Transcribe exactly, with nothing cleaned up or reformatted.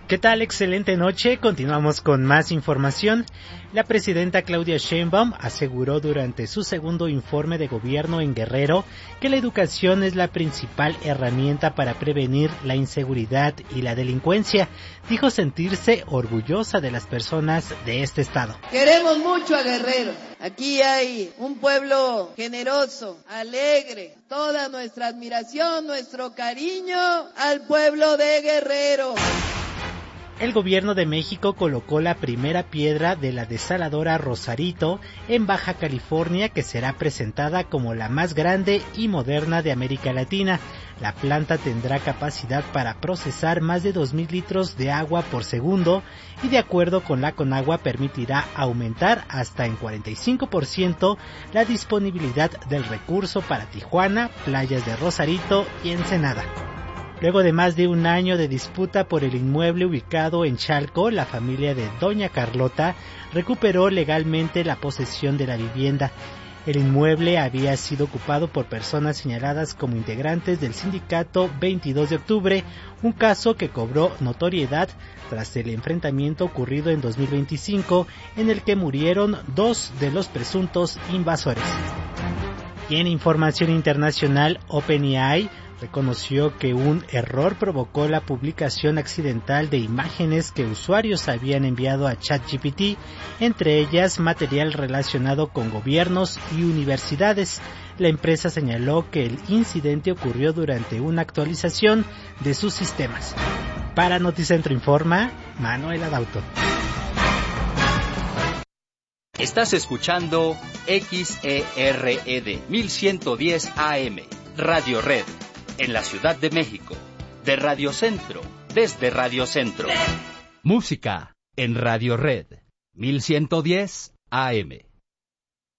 ¿Qué tal? Excelente noche. Continuamos con más información. La presidenta Claudia Sheinbaum aseguró durante su segundo informe de gobierno en Guerrero que la educación es la principal herramienta para prevenir la inseguridad y la delincuencia. Dijo sentirse orgullosa de las personas de este estado. Queremos mucho a Guerrero. Aquí hay un pueblo generoso, alegre. Toda nuestra admiración, nuestro cariño al pueblo de Guerrero. El gobierno de México colocó la primera piedra de la desaladora Rosarito en Baja California, que será presentada como la más grande y moderna de América Latina. La planta tendrá capacidad para procesar más de dos mil litros de agua por segundo y, de acuerdo con la Conagua, permitirá aumentar hasta en cuarenta y cinco por ciento la disponibilidad del recurso para Tijuana, playas de Rosarito y Ensenada. Luego de más de un año de disputa por el inmueble ubicado en Chalco, la familia de Doña Carlota recuperó legalmente la posesión de la vivienda. El inmueble había sido ocupado por personas señaladas como integrantes del sindicato veintidós de octubre, un caso que cobró notoriedad tras el enfrentamiento ocurrido en dos mil veinticinco, en el que murieron dos de los presuntos invasores. Y en información internacional, OpenAI reconoció que un error provocó la publicación accidental de imágenes que usuarios habían enviado a ChatGPT, entre ellas material relacionado con gobiernos y universidades. La empresa señaló que el incidente ocurrió durante una actualización de sus sistemas. Para Noticentro Informa, Manuel Adauto. Estás escuchando X E R E D mil ciento diez A M, Radio Red, en la Ciudad de México, de Radio Centro, desde Radio Centro. Música en Radio Red, mil ciento diez A M.